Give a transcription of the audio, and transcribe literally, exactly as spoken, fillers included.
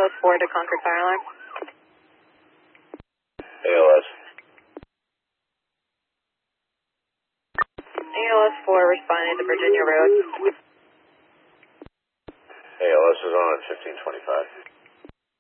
S four to Concord Fire Alarm. A L S. A L S four responding to Virginia Road. A L S is on at fifteen twenty-five.